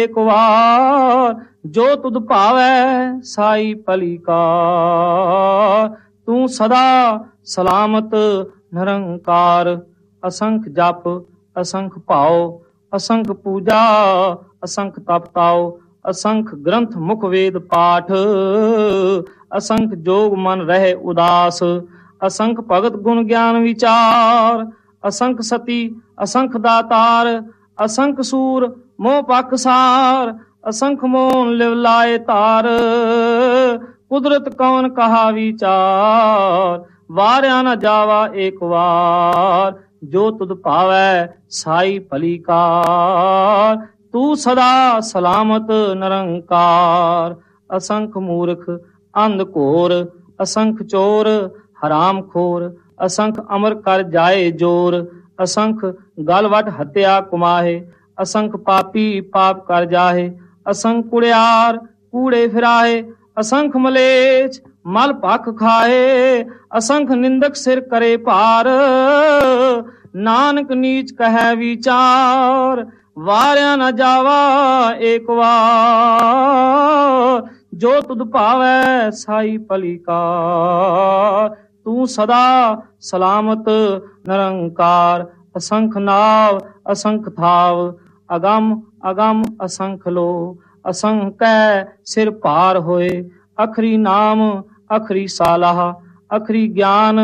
एक वार, जो तुद भावै साई भली कार। तू सदा सलामत निरंकार। असंख जप असंख भाव, असंख पूजा असंख तप ताओ। असंख ग्रंथ मुख वेद पाठ, असंख जोग मन रहे उदास। असंख भगत गुण ज्ञान विचार, असंख सती असंख दातार। असंख सूर मोह पाकसार, असंख मोहन लिव लाए तार। कुदरत कवन कहा विचार, वार्या न जावा एक वार। जो तुद भावै साई भली कार, तू सदा सलामत निरंकार। असंख मूर्ख अंध घोर, असंख चोर हराम खोर। असंख अमर कर जाए जोर, असंख गलवट हत्या कुमाहे। असंख पापी पाप कर जाहे, असंख कुड़ियार कूड़े फिराहे। असंख मलेच मल भख खाए, असंख निंदक सिर करे पार। नानक नीच कहे विचार, वार्या न जावा एक वार। जो तुद भावै साई भली कार, तू सदा सलामत निरंकार। असंख नाव असंख थाव, अगम अगम असंख लो। असंख कै सिर पार होए, अखरी नाम अखरी सालाह। अखरी ज्ञान